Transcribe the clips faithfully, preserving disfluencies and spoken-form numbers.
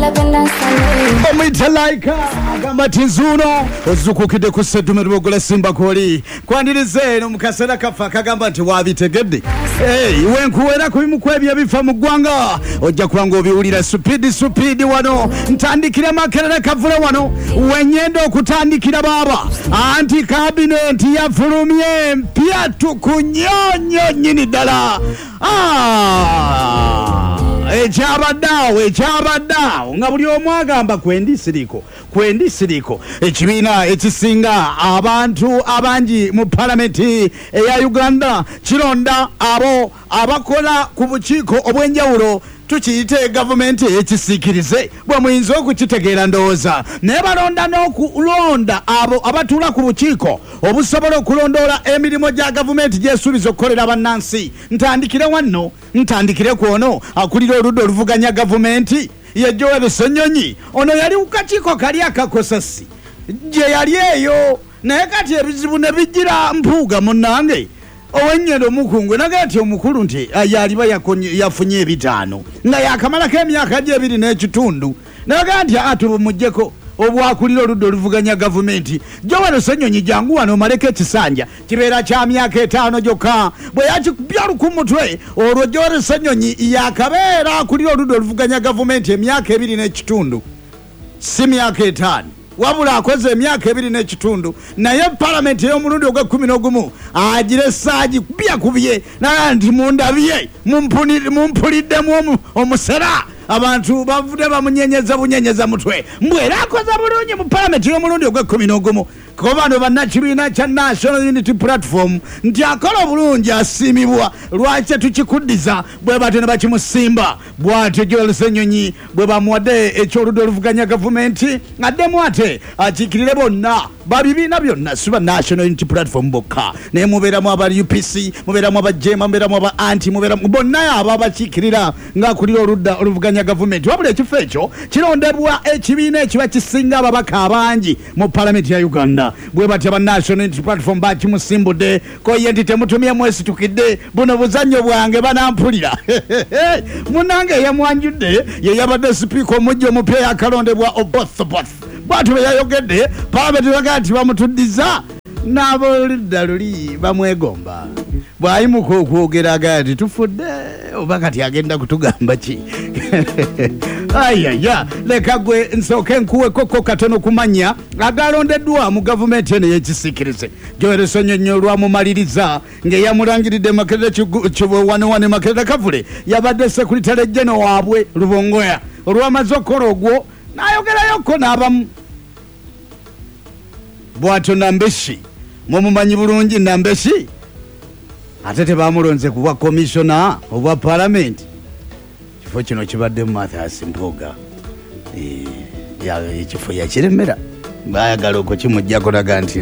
Omwitalaika agamba tinzuno ozukukide ku sseddume lubogola simba koli kwandirize no mukasera kafa kagamba nti wabitegedde hey wenkuwera ku bimu kwebyo bifa mu ggwanga ojja kubanga obiwulira supidi supidi wano ntandikira makerere kavule wano wenyendo okutandikira baba anti kabineti yafulumye mpya tukunyonyo nyini ddala ah ekyabaddawo ekyabaddawo nga buli omu agamba kwendi siriko kwendi siriko ekibiina ekisinga abantu abangi mu palamenti eya Uganda kironda abo abakola ku bukiiko obw'enjawulo tukiyite gavumenti ekisiikirize bwe muyinza okukitegeera ndowooza naye balonda n'okulonda abo abatuula ku bukiiko obusobola okulondoola emirimu gya gavumenti gyesuubiza okukolera bannansi ntandikire wanno ntandikire ku ono akulira oludda oluvuganya gavumenti ye Joel Ssenyonyi ono yali ku kakiiko kali akakosasi gye yali eyo naye kati ebizibu ne bijjira mpuuga munnange owenyendo mukungwe nagati omukulu nti yaliba yafunye ebitaano nga yakamalako emyaka gyebiri n'ekitundu nagati atubumujjeko obwakulira oludda oluvuganya gavumenti Joel Ssenyonyi jangu wano omaleko ekisanja kibeera kya myaka etaano gyokka bwe yakibya ku mutwe olwo Joel Ssenyonyi yakabeera akulira oludda oluvuganya gavumenti emyaka ebiri n'ekitundu si myaka etaano wabula akoze emyaka ebiri n'ekitundu naye palamenti ey'omulundi ogw'ekkumi n'ogumu agire saaji kubya kubye naye nti mundabye mumpuliddemu omusera abantu bavude bamunyenyeza bunyenyeza mutwe mbwera akoze bulungi mu palamenti y'omulundi ogw'ekkumi n'ogumu ko bano bannakibiina kya National Unity Platform nti akola obulungi asiimibwa lwaki tukikuddiza bwe bate ne bakimusimba bw'atyo Joel Ssenyonyi bwe bamuwadde ekyoludda oluvuganya gavumenti addemu ate akiikirire bonna babibiina byonna si ba National Unity Platform bokka naye mubeeramu aba U P C mubeeramu aba Jema mubeeramu aba Anti mubeeramu bonna abo abakiikirira ng'akulira oludda oluvuganya gavumenti wabula ekifo ekyo kirondebwa ekibiina ekiba kisinga ababaka abangi mu palamenti ya Uganda bwe batya ba National Unity Platform bakimusimbudde ko ye nti temutumye mwesitukidde buno buzannyo bwange banampulira munange yamwanjudde ye yabadde sipiika omujja omupya yakalondebwa Obothboth bwatu bwe yayogedde palamenti baga nti bamutuddiza n'aboludda luli bamwegomba bw'ayimuka okwogera aga nti tufudde oba kati agenda kutugamba ki ayaya leka gwe nsooke nkuwekoko katono kumanya agalondeddwa mu gavumenti eno y'ekisiikirize Joel Ssenyonyi olwamumaliriza ng'eyamulangiridde Makerere wano Makerere Kavule yabadde sekuritale jeno waabwe Rubongoya olwamaze okukola ogwo n'ayogerayoko n'abamu bw'atyo Nambeshi mumumanyi bulungi Nambeshi ate tebamulonze kuba komishona obwa palamenti kifo kino kibadde Mathias Mpuuga ekifo yakiremera bayagala okukimujjako laga nti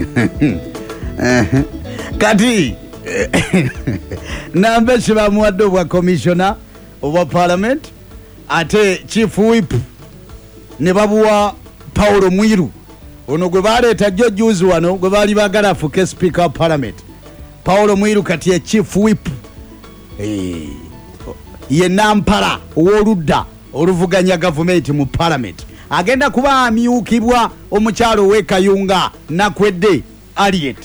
kati Nambeshi bamuwadde obwa komishona obwa palamenti ate chief whip ne babuwa Paulo Mwiru ono gwe baleeta jjo juzi wano gwe baali bagala afuke speaker of parliament Paulo Mwiru kati ye chief whip eh ye nampala owoludda oluvuganya gavumenti mu parliament agenda kuba amyukibwa omukyalo we Kayunga Nakwedde Aliet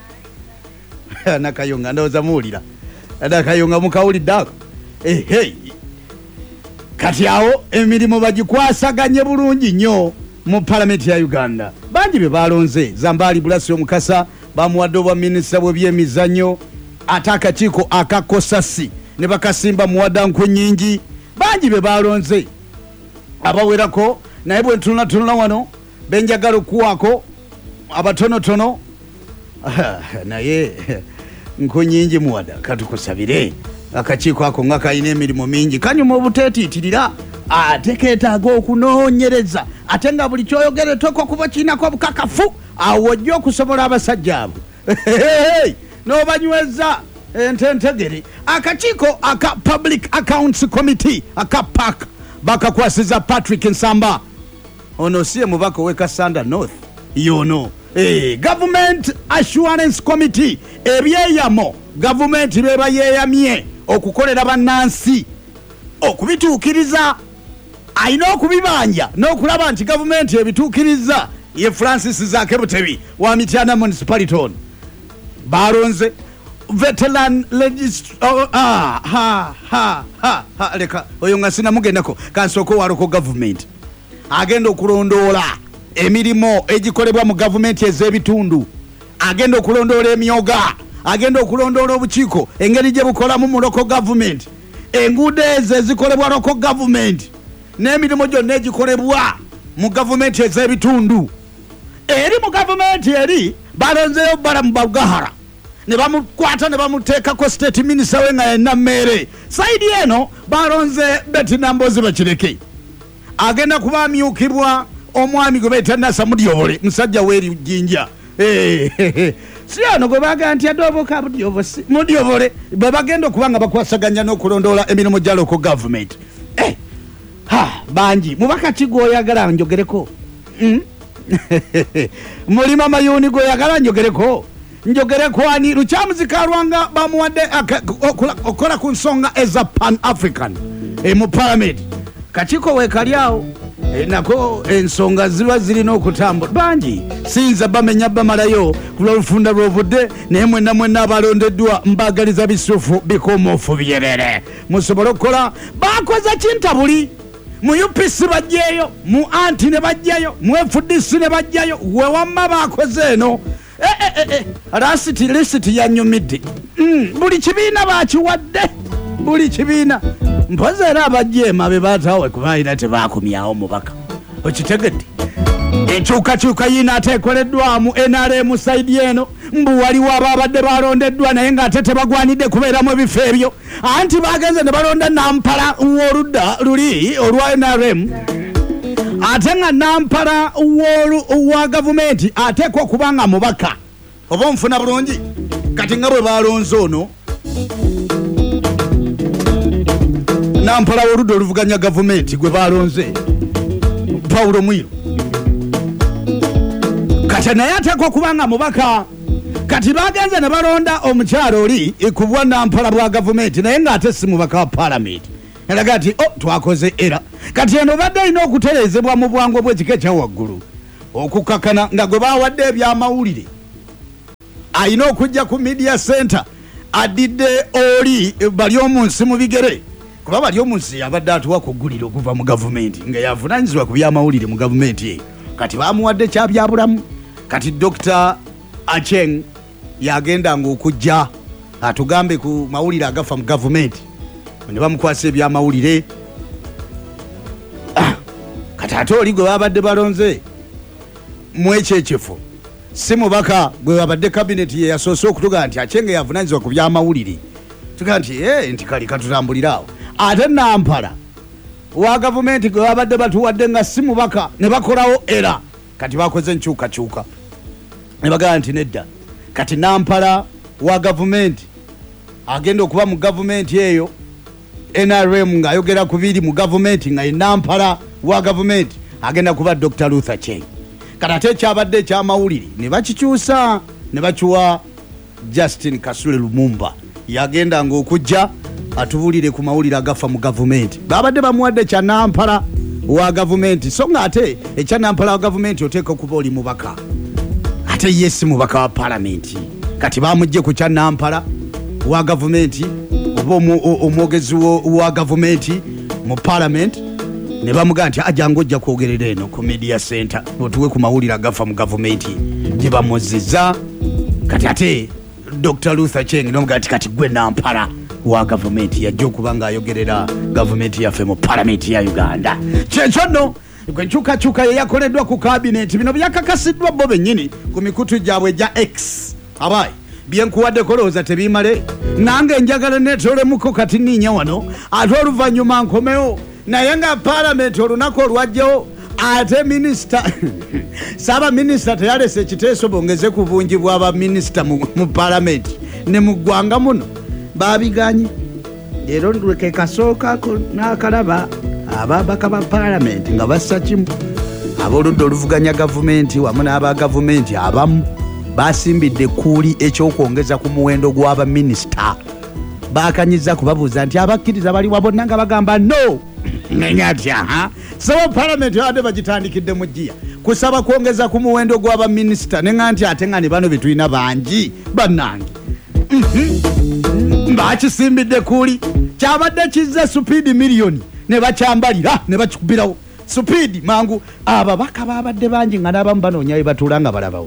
na Kayunga ndoza muulira ada Kayunga mukawulidde eh hey kati awo emirimu bagikwasaganye bulungi nnyo mu palamenti ya Uganda bangi be balonze Zambali Bulasio Mukasa bamuwadde obwa minisita bw'ebyemizannyo ate akakiiko akakosasi ne bakasimba muwadda Nkunyingi bangi be balonze abawerako naye bwe ntunula tunula wano benjagala okuwako abatonotono naye Nkunyingi muwadda katukusabire akakiiko ako nga kalina emirimu mingi kanyuma obuteetiitirira ate keetaaga okunoonyereza ate nga buli kyoyogere toko kuba kiinako obukakafu awo ojja okusobola abasajja abo n'obanyweza ententegere akakiiko aka Public Accounts Committee aka P A C bakakwasiza Patrick Nsamba ono siye mubaka we Kasanda North yono eh Government Assurance Committee ebyeyamo government beba yeyamye okukolera bannansi okubituukiriza ayina okubibanja n'okulaba nti gavumenti ebituukiriza ye Francis Zaake Butebi wa Mityana municipality ono balonze veteran legist oh, ah ha ha ha ha leka oyo nga sinamugendako kansoko waloko government agenda okulondoola emirimu egikolebwa mu gavumenti ez'ebitundu agenda okulondoola emyoga agenda okulondoola obukiiko engeri gye bukolamu mu local government enguudo ezo ezikolebwa local government n'emirimu gyonna egikolebwa mu gavumenti ez'ebitundu eri mu gavumenti eri balonzeyo bala mu Bagahara ne bamukwata ne bamuteekako state minister we nga yenna mmere saidi eno balonze Betty Nambozi Bakireke agenda kuba amyukibwa omwami gwe bayita Nasa Mudyobole musajja w'eri Jinja si ono gwe baga nti adoboka Mudyobole bwe bagenda okuba nga bakwasaganya n'okulondoola emirimu gya local government eh, ha bangi mubaka ki gwoyagala njogereko mm? mulima mayuni gwoyagala njogereko njogereko ani Lukyamuzika Lwanga bamuwadde okola ku nsonga eza pan African e mu parliament kachiko wekali awo e, nako ensonga ziba zirina okutambula bangi sinza bamenya bamalayo kulufunda lwovudde naye mwenna mwenna abalondeddwa mbagaliza bisufu bikomofu byerere musobole okukola bakoze kintabuli mu U P C bajjeyo mu anti ne bajjayo mu F D C ne bajjayo we wamma bakoze eno eh eh eh rasiti lisiti yanyumidde mm, buli kibiina bakiwadde buli kibiina mpoze era abajjema be batawe kubayina tebakumyawo mubaka okitegedde enkyukakyuka yina ateekoleddwamu N R M saidi eno mbu waliwo ababadde balondeddwa naye ng'ate tebagwanidde kubeeramu ebifo ebyo anti bagenze ne balonda Nampala w'oludda luli olwa N R M ate nga Nampala wa gavumenti ateekwa okuba nga mubaka oba onfuna bulungi kati nga bwe balonze ono Nampala w'oludda oluvuganya gavumenti gwe balonze Paulo Mwiru kati naye ateekwa okuba nga mubaka kati bagenze ne balonda omukyalo oli ku bwa Nampala bwa gavumenti naye ng'ate si mubaka wa parliament eraga ati oh twakoze era kati eno badde alina okutereezebwa mu bwangu bw'ekika ekya waggulu okukakana nga gwe bawadde ebyamawulire alina okujja ku media center adidde oli bali omunsi mu bigere kuba bali omunsi yabadde atuwa ku gguliro okuva mu gavumenti nga yavunanyizibwa ku byamawulire mu gavumenti eyo kati bamuwadde kyabyabulamu kati Doctor Acheng yagenda nga okujja atugambe ku mawulire agafa mu gavumenti ne bamukwasa ebyamawulire ah, kati ate oli gwe babadde balonze mu ekyo ekifo si mubaka gwe babadde kabineti ye yasoose okutuga nti Achenge yavunanyizibwa ku byamawulire tuga nti eh, nti kali katutambuliraawo ate Nampala wa gavumenti gwe babadde batuwadde nga si mubaka ne bakolawo era kati bakoze enkyukakyuka ne bagamba nti nedda kati Nampala wa gavumenti agenda okuba mu gavumenti eyo N R M ng'ayogera ku biri mu gavumenti nga ye Nampala wa gavumenti agenda kuba Doctor Luther Cheng kati ate ekyabadde ekyamawulire ne bakikyusa ne bakiwa Justin Kasule Lumumba yagenda nga okujja atubulire ku mawulire agafa mu gavumenti babadde bamuwadde kya Nampala wa gavumenti so nga ate ekya Nampala wa gavumenti oteeka okuba oli mubaka ate yesi mubaka wa parliament kati bamujje ku kya Nampala wa gavumenti oba omwogezi wa gavumenti mu parliament ne bamugamba nti ajja ng'ojja kwogerera eno ku media center otuwe ku mawulire agafa mu gavumenti gye bamuzizza kati ate Doctor Luther Cheng n'omugamba nti kati gwe Nampala wa gavumenti yajja okuba ng'ayogerera gavumenti yaffe mu parliament ya Uganda kyekyo nno enkyukakyuka ye yakoleddwa ku kabineti bino byakakasiddwa bo bennyini ku mikutu gyabwe gya X abayi byenkuwadde kolowooza tebimale nange njagala neetolemuko kati nniinya wano ate oluvannyuma nkomewo naye nga parliament olunaku olwajjawo ate minisita saaba minisita teyalese ekiteeso bongeze ku bungi bw'abaminisita mu, mu parliament ne mu ggwanga muno babiganye leero lweke kasooka n'akalaba ababaka ba parliament nga bassa kimu ab'oludda oluvuganya gavumenti wamu n'aba gavumenti abamu basimbidde kuuli ekyokwongeza ku muwendo gw'abaminisita bakanyiza kubabuuza nti abakkiriza baliwa bonna nga bagamba no Nengatya ha so parliament yade bagitandikidde mu jia kusaba kuongeza ku muwendo gw'aba minister nenganti ate ngani bano bitulina bangi bannange mbakisimbidde kuli kyabadde kizza speed million ne bakyambalira ne bakikubirawo speed mangu ababaka babadde bangi nga n'abamu banoonyayo batuulanga balabawo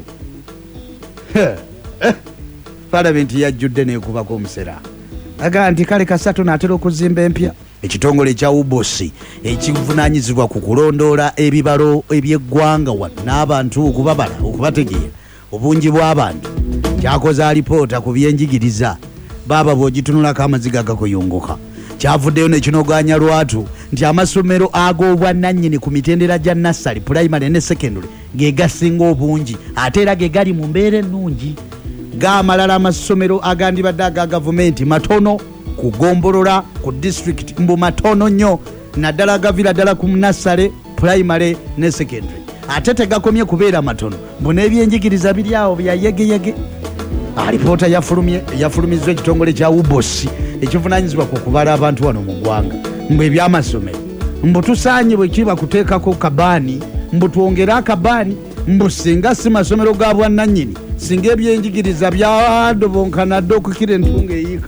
parliament yajjudde neekubako omusera aga nti kale kasatu n'atera okuzimba empya ekitongole kya ubosi ekivunaanyizibwa ku kulondoola ebibalo ebyeggwanga wano n'abantu okubabala okubategeera obungi bw'abantu kyakoze alipoota ku byenjigiriza baaba bw'ogitunulako amaziga gakuyunguka kyavuddeyo nekinoganya lwatu nti amasomero ag'obwannannyini ku mitendera gya nassali pulayimale ne secondary ge gasinga obungi ate era ge gali mu mbeera ennungi gaamalala amasomero agandibadde aga gavumenti matono kugombolola ku district mbu matono nnyo naddala gavira ddala ku nassale pulayimale ne secondary ate tegakomye kubeera matono mbu n'ebyenjigiriza biri awo byayegeyege alipoota yafulumiziddwa ekitongole kya ubosi ekivunaanyizibwa ku kubala abantu wano mu ggwanga mbu ebyamasomero mbu tusaanye bwe kiba kuteekako kabaani mbu twongere akabaani mbu singa si masomero ga bwannannyini singa ebyenjigiriza byadobonkana okukira entunga eyiika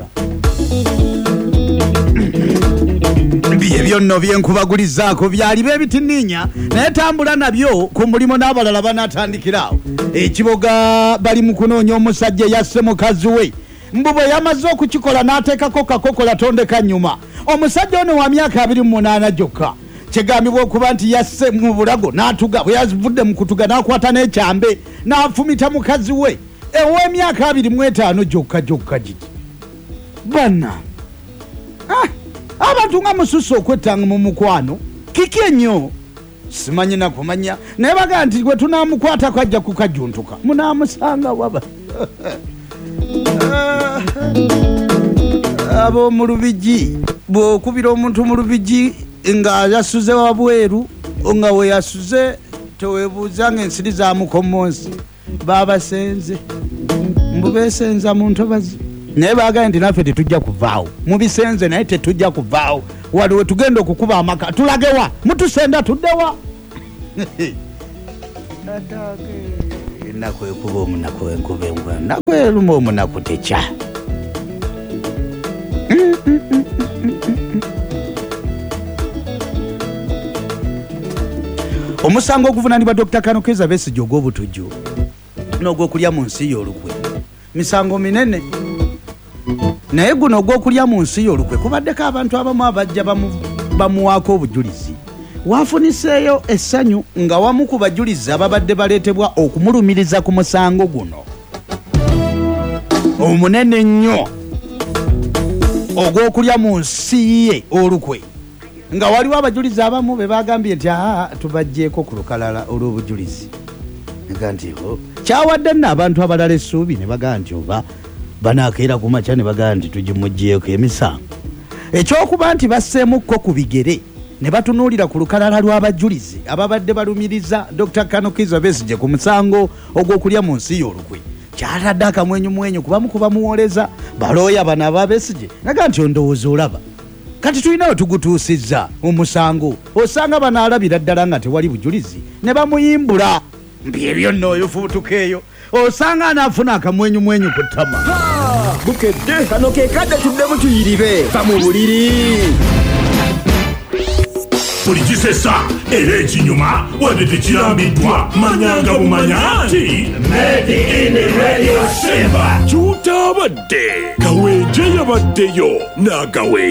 ebyo nno byenkubagulizaako byali b'ebitiniinya naye tambula nabyo ku mulimu n'abalala banaatandikiraawo ekiboga bali mu kunoonya omusajja eyasse mukazi we mbu bwe yamaze okukikola n'ateekako kakokola tondeka nnyuma omusajja ono wa myaka abiri mu munaana gyokka kigambibwa okuba nti yasse mu bulago n'atuga bwe yazivudde mu kutuga n'akwata n'ekyambe n'afumita mukazi we ew'emyaka abiri mu etaano gyokka gyokka gigi banna abantu nga mususu okwettanga mu mukwano kiki ennyo simanyi nakumanya naye bagaa nti gwe tunaamukwatako ajja kukajuntuka munaamusanga waba abo mu lubigi bw'okubira omuntu mu lubigi nga yasuze wabweru nga we yasuze teweebuuza nga ensiri za mukomonsi baabasenze mbu beesenza mu ntobazi naye baagaye nti naffe tetujja kuvaawo mubisenze naye tetujja kuvaawo waliwe tugenda okukuba amaka tulagewa mutusenda tuddewa enaku ekuba omunaku enkuba enkuba naku eruma omunaku tekya omusango oguvunanibwa Dokita Kanokeza Besigye ogw'obutujju n'ogw'okulya mu nsi y'olukwe misango minene naye guno ogw'okulya mu nsi y'olukwe kubaddeko abantu abamu abajja bamuwaako obujulizi waafuniseeyo essanyu nga wamu ku bajulizi ababadde baleetebwa okumulumiriza ku musango guno omunene nnyo ogw'okulya mu nsi ye olukwe nga waliwo abajulizi abamu be bagambye nti aa tubajjeeko ku lukalala olw'obujulizi nga nti kyawadde nno abantu abalala essuubi ne bagaa nti oba banaakeera ku makya ne bagaa nti tugimugjeeko emisango ekyokuba nti basseemukko ku bigere ne batunuulira ku lukalala lw'abajulizi ababadde balumiriza Dokita Kanokeza Besigye ku musango ogw'okulya mu nsi y'olukwe kyatadde akamwenyumwenyu kubamu kubamuwoleza balooya bano aba Besigye naga nti ondowooza olaba kati tulinawo tugutuusizza omusango osanga banaalabira ddala nga tewali bujulizi ne bamuyimbula mbi ebyo nno oyofuutukeeyo osanga anaafuna akamwenyumwenyu ku ttama bukedde kano ke kadde tuddemu tuyiribe fa mu buliri buli kisesa era ekinyuma wadde tekirambiddwa manyanga bumanya nti Made in Radio Simba kyutabadde gawenje yabaddeyo n'agawe